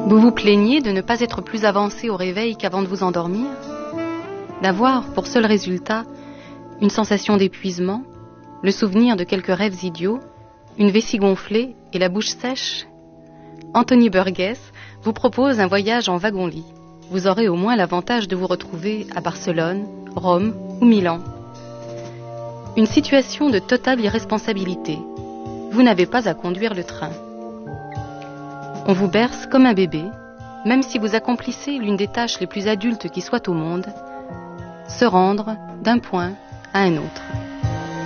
Vous vous plaignez de ne pas être plus avancé au réveil qu'avant de vous endormir? D'avoir, pour seul résultat, une sensation d'épuisement, le souvenir de quelques rêves idiots, une vessie gonflée et la bouche sèche? Anthony Burgess vous propose un voyage en wagon-lit. Vous aurez au moins l'avantage de vous retrouver à Barcelone, Rome ou Milan. Une situation de totale irresponsabilité. Vous n'avez pas à conduire le train. On vous berce comme un bébé, même si vous accomplissez l'une des tâches les plus adultes qui soient au monde, se rendre d'un point à un autre.